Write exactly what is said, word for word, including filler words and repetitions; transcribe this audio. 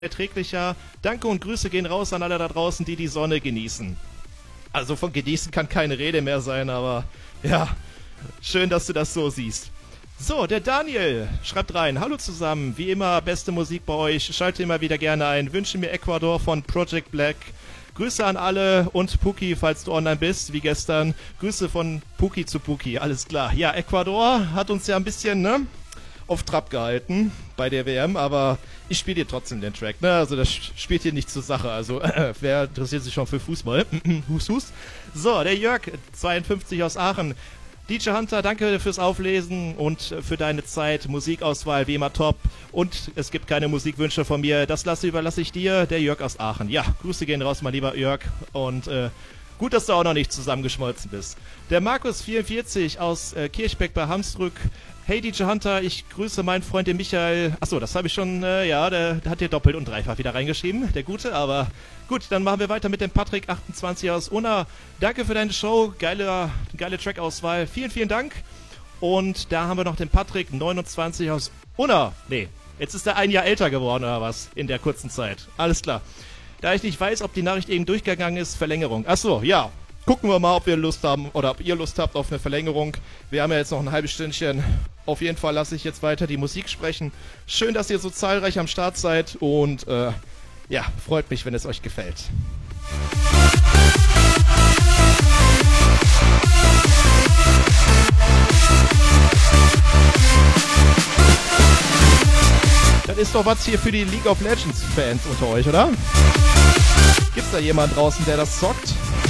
erträglicher. Danke und Grüße gehen raus an alle da draußen, die die Sonne genießen. Also von genießen kann keine Rede mehr sein, aber ja, schön, dass du das so siehst. So, der Daniel schreibt rein. Hallo zusammen, wie immer beste Musik bei euch. Schalte immer wieder gerne ein. Wünsche mir Ecuador von Project Black. Grüße an alle und Puki, falls du online bist, wie gestern. Grüße von Puki zu Puki, alles klar. Ja, Ecuador hat uns ja ein bisschen, ne, auf Trab gehalten bei der W M, aber ich spiele dir trotzdem den Track, ne? Also das spielt hier nicht zur Sache. Also äh, wer interessiert sich schon für Fußball? hus, hus. So, der Jörg, zweiundfünfzig aus Aachen. D J Hunter, danke fürs Auflesen und für deine Zeit. Musikauswahl wie immer top. Und es gibt keine Musikwünsche von mir. Das lasse, überlasse ich dir, der Jörg aus Aachen. Ja, Grüße gehen raus, mein lieber Jörg. Und äh, gut, dass du auch noch nicht zusammengeschmolzen bist. Der Markus vierundvierzig aus äh, Kirchbeck bei Hamsrück. Hey D J Hunter, ich grüße meinen Freund den Michael. Achso, das habe ich schon, äh, ja, der, der hat hier doppelt und dreifach wieder reingeschrieben, der Gute, aber gut, dann machen wir weiter mit dem Patrick achtundzwanzig aus Unna. Danke für deine Show, geile, geile Trackauswahl, vielen, vielen Dank. Und da haben wir noch den Patrick neunundzwanzig aus Unna. Nee, jetzt ist er ein Jahr älter geworden oder was in der kurzen Zeit. Alles klar. Da ich nicht weiß, ob die Nachricht eben durchgegangen ist, Verlängerung. Achso, ja. Gucken wir mal, ob wir Lust haben oder ob ihr Lust habt auf eine Verlängerung. Wir haben ja jetzt noch ein halbes Stündchen. Auf jeden Fall lasse ich jetzt weiter die Musik sprechen. Schön, dass ihr so zahlreich am Start seid und äh, ja, freut mich, wenn es euch gefällt. Das ist doch was hier für die League of Legends Fans unter euch, oder? Gibt's da jemand draußen, der das zockt?